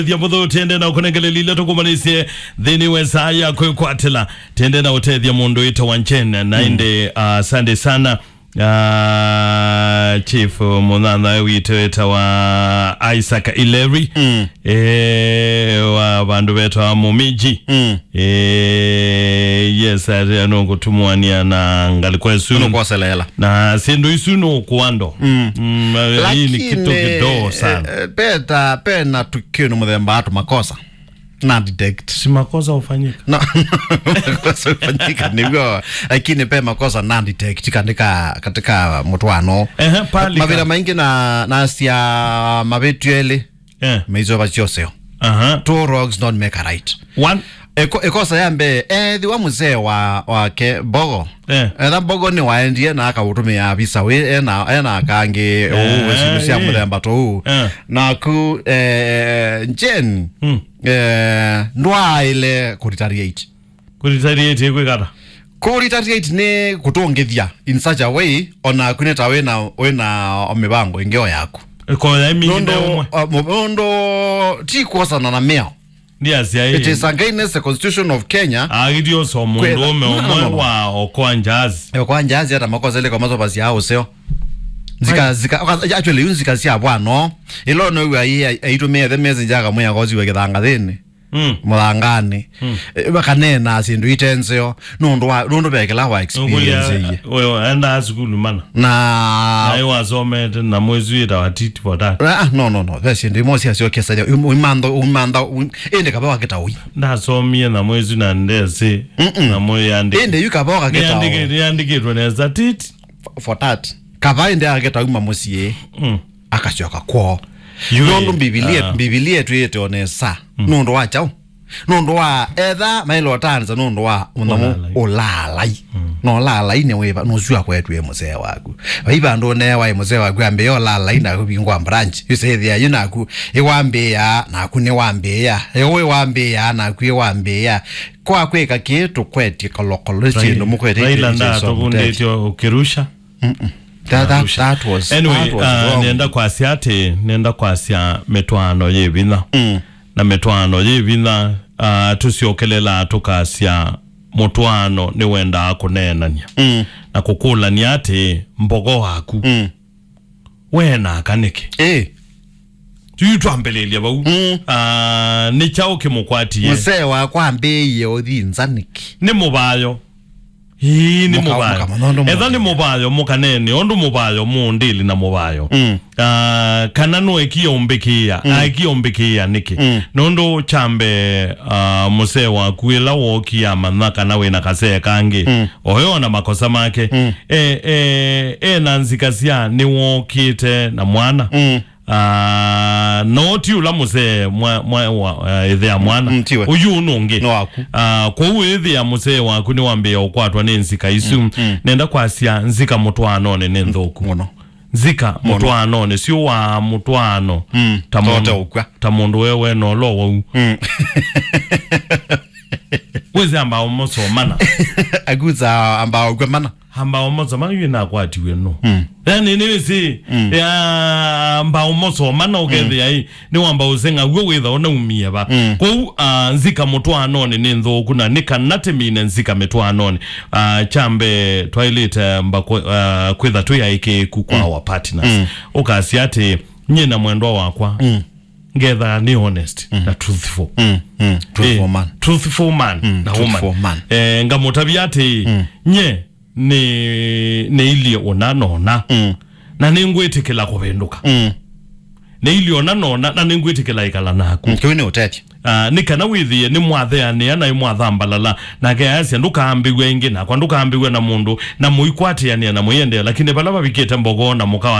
Mudho tende na kunegelelile tukumalisie dhini wesaya kwatela tende na utethia mundu ito wanchene na inde asante sana Chief Munana wito wa Isaac Ileri wa bandu betu wa Mumiji yes anongo tumuania na ngalikwesu na sindu isuno kuando hii ni kitu kidogo sana pena tukio mudhemba atu makosa na detect si makosa ufanyika no makosa ufanyika nivyo lakini pe makosa na detect katika mutwano mavira maingi na siya mabetuele meizo bachoseo two wrongs don't make a right one ekosa yambe thiwa muzee wake Bogo etha Bogo ni waendie na akautumia visa we ena kangi sia muthemba to na ku Jen ndwa ile retaliate retaliate ni kutongethia in such a way ona kuneta wena omibango ingeo yako ko ya mingi ndo ti kuosana na meo. Yes, it is against the Constitution of Kenya. Agidio so mundu omwe wa okwanjazi hata makosa ile kwa mazo basi yao sio zika actually unzika sia bwano ilo no wa aitumia the messenger ka moya gozi wekethanga thini mulangane bakanena sindu itenseo nundu bekela wa experience wewe enda azukulu mana na ayo azome na mwezi ita watiti for that no that's ndi mosi asio kesa umanda ende kabawa ketawi ndasomie na mwezi na ndese na moyo ande ende yukabawa ketawi yandikirwe neza titi for that kabawa ende aketawi mamosie akashoka kwa nundu bibilia tuyete onesa nundu wa chao nundu wa etha mailo tanza nundu wa unamu olalai no lalai ne weba no zua kwetu ye muzee waku baiba ndo ne wa muzee waku ambe yo lalai na kubingwa branch you say there yunaku ewambe ya na kune wambe ya ewe wambe ya na kwe wambe ya kwa kweka kitu kweti kolokolo chino mukwete Raila to kunde ukirusha that was anyway nenda kwa asia metwano yebina na metwano yebina tusiokelela tukasia mutwano ni wenda akunenanya na kukula ni ate mbogo waku wena kanike tuyutwambelelia bau ni chao kimukwati ye muse wa kwambeye odhinzaniki ni mubayo hii ni mubayo etha ni mubayo mukanene ondu mubayo mundili na mubayo kana no ekiyombekia niki nondo chambe muse wa kuila woki ya manaka na wena kasee kangi oyo na makosa make nanzikasia ni wokite na mwana noti ula muse ithea mwana uyu unungi kwa uwe ithea muse waku ni wambia ukwatwa ni nzika isu nenda kwa asia nzika mutuanone ni nthoku nzika mutuanone sio wa mutuano tamundu wewe no lowo weze ambao moso mana aguza ambao gwe mana ambao moso mana yuna kwati weno yani niwisi ya ambao moso mana ogethia hii ni wamba usenga wetha ona umia ba ko nzika mutwanone ni nthoku na nikanate mine nzika metwanone chambe toilet kwetha tu yaike kwa our partners ukasiate nyina mwendwa wakwa ngetha ni honest na truthful truthful man na woman ngamutabiate nye ne ili onanona na ningwetikela kubenduka ne ili onanona na ningwetikela ikala naku kwene utete nikana withie ni mwatheane na imwathambalala na geasia ndukaambigwe ingi na kwa ndukaambigwe na mundu na muikwatiania na muyende lakini bala babikete mbogo na mukawa